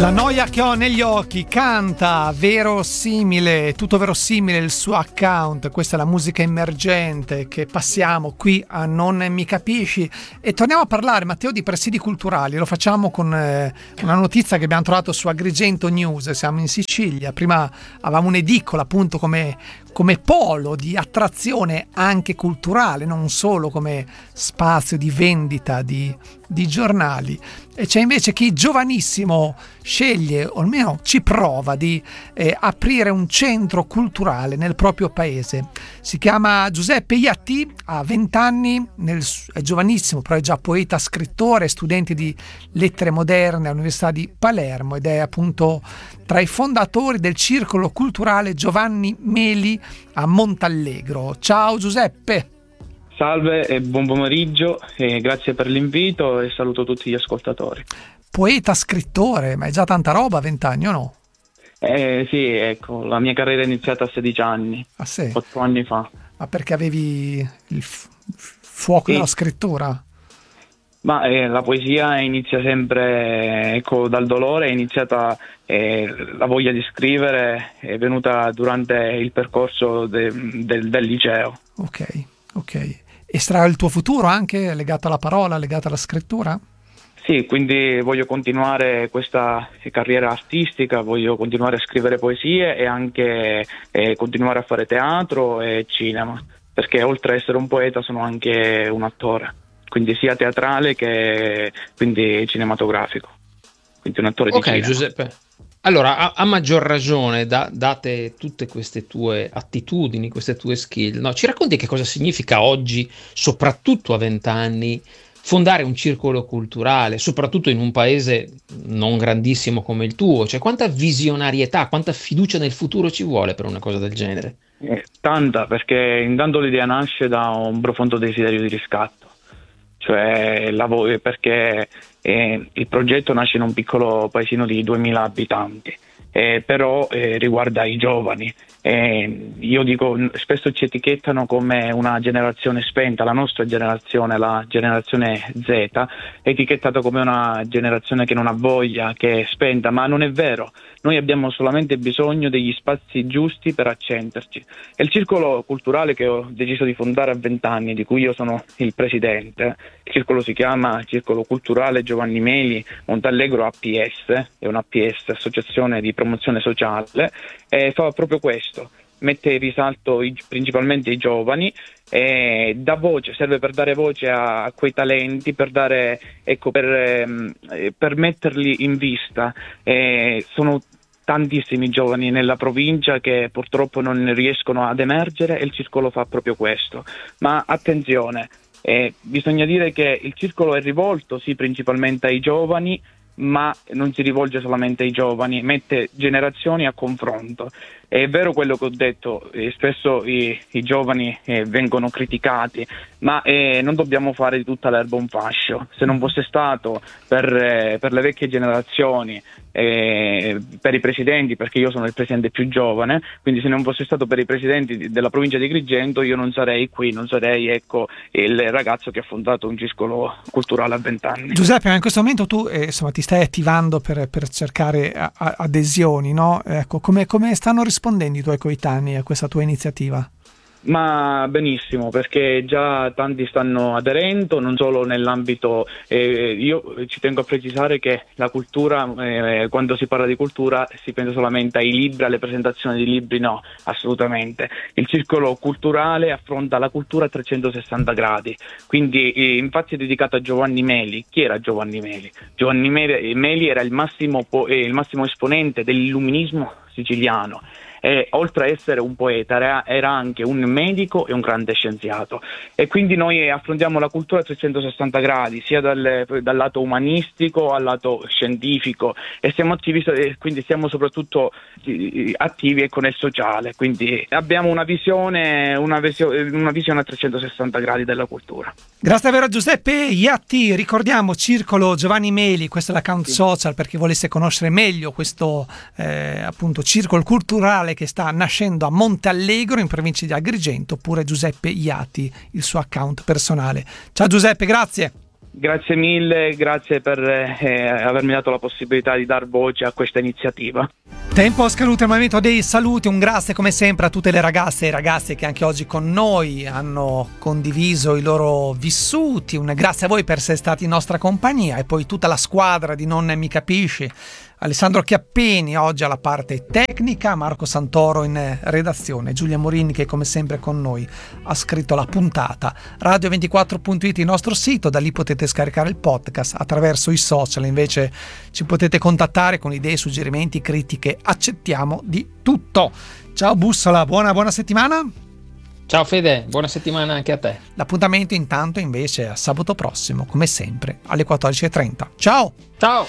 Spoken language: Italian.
La noia che ho negli occhi, canta, verosimile, tutto verosimile il suo account. Questa è la musica emergente che passiamo qui a Non mi capisci. E torniamo a parlare, Matteo, di presidi culturali. Lo facciamo con una notizia che abbiamo trovato su Agrigento News. Siamo in Sicilia, prima avevamo un'edicola appunto come polo di attrazione anche culturale, non solo come spazio di vendita di giornali. E c'è invece chi giovanissimo sceglie, o almeno ci prova, di aprire un centro culturale nel proprio paese. Si chiama Giuseppe Iatti, ha 20 anni, è giovanissimo, però è già poeta, scrittore, studente di lettere moderne all'Università di Palermo ed è appunto tra i fondatori del circolo culturale Giovanni Meli a Montallegro. Ciao Giuseppe! Salve e buon pomeriggio, e grazie per l'invito e saluto tutti gli ascoltatori. Poeta, scrittore, ma è già tanta roba a 20 anni o no? Sì, ecco, la mia carriera è iniziata a 16 anni, Ah, sì? 8 anni fa. Ma perché avevi il fuoco della scrittura? Ma la poesia inizia sempre, ecco, dal dolore, è iniziata la voglia di scrivere, è venuta durante il percorso del liceo. Ok. E sarà il tuo futuro anche legato alla parola, legato alla scrittura? Sì, quindi voglio continuare questa carriera artistica, voglio continuare a scrivere poesie e anche continuare a fare teatro e cinema, perché oltre a essere un poeta sono anche un attore, quindi sia teatrale che quindi cinematografico, quindi un attore di cinema. Ok, Giuseppe. Allora, a maggior ragione, date tutte queste tue attitudini, queste tue skill, no? Ci racconti che cosa significa oggi, soprattutto a 20 anni, fondare un circolo culturale, soprattutto in un paese non grandissimo come il tuo? Cioè, quanta visionarietà, quanta fiducia nel futuro ci vuole per una cosa del genere? Tanta, perché intanto l'idea nasce da un profondo desiderio di riscatto, cioè perché il progetto nasce in un piccolo paesino di 2000 abitanti, però riguarda i giovani. Io dico, spesso ci etichettano come una generazione spenta, la nostra generazione, la generazione Z, è etichettata come una generazione che non ha voglia, che è spenta, ma non è vero. Noi abbiamo solamente bisogno degli spazi giusti per accenderci. E il circolo culturale che ho deciso di fondare a 20 anni, di cui io sono il presidente, il circolo si chiama Circolo Culturale Giovanni Meli Montallegro APS, è una APS, Associazione di Promozione Sociale, e fa proprio questo, mette in risalto principalmente i giovani, dà voce, serve per dare voce a quei talenti, per dare, ecco, per metterli in vista. Sono tantissimi giovani nella provincia che purtroppo non riescono ad emergere e il circolo fa proprio questo. Ma attenzione, bisogna dire che il circolo è rivolto sì principalmente ai giovani, ma non si rivolge solamente ai giovani, mette generazioni a confronto. È vero quello che ho detto, spesso i giovani vengono criticati, ma non dobbiamo fare di tutta l'erba un fascio. Se non fosse stato per le vecchie generazioni, per i presidenti, perché io sono il presidente più giovane, quindi se non fosse stato per i presidenti della provincia di Agrigento, io non sarei qui, non sarei, ecco, il ragazzo che ha fondato un circolo culturale a 20 anni. Giuseppe, ma in questo momento tu insomma ti stai attivando per cercare adesioni, no? Ecco, come stanno rispondendo i tuoi coetanei a questa tua iniziativa? Ma benissimo, perché già tanti stanno aderendo, non solo nell'ambito, io ci tengo a precisare che la cultura, quando si parla di cultura si pensa solamente ai libri, alle presentazioni di libri, no, assolutamente. Il circolo culturale affronta la cultura a 360 gradi, quindi infatti è dedicato a Giovanni Meli. Chi era Giovanni Meli? Giovanni Meli era il massimo esponente dell'illuminismo siciliano. Oltre a essere un poeta era anche un medico e un grande scienziato, e quindi noi affrontiamo la cultura a 360 gradi sia dal lato umanistico al lato scientifico, e siamo attivi, quindi siamo soprattutto attivi con il sociale, quindi abbiamo una visione a 360 gradi della cultura. Grazie davvero Giuseppe Iatti. Ricordiamo Circolo Giovanni Meli, questo è l'account social per chi volesse conoscere meglio questo appunto circolo culturale che sta nascendo a Montallegro in provincia di Agrigento, oppure Giuseppe Iatti, il suo account personale. Ciao Giuseppe, grazie. Grazie mille, grazie per avermi dato la possibilità di dar voce a questa iniziativa. Tempo scaduto, il momento dei saluti. Un grazie come sempre a tutte le ragazze e i ragazzi che anche oggi con noi hanno condiviso i loro vissuti. Un grazie a voi per essere stati in nostra compagnia, e poi tutta la squadra di Non Mi Capisci, Alessandro Chiappini oggi alla parte tecnica, Marco Santoro in redazione, Giulia Morini che come sempre con noi ha scritto la puntata. Radio24.it il nostro sito, da lì potete scaricare il podcast. Attraverso i social invece ci potete contattare con idee, suggerimenti, critiche, accettiamo di tutto. Ciao Bussola, buona settimana. Ciao Fede, buona settimana anche a te. L'appuntamento intanto invece è a sabato prossimo, come sempre alle 14:30. Ciao! Ciao!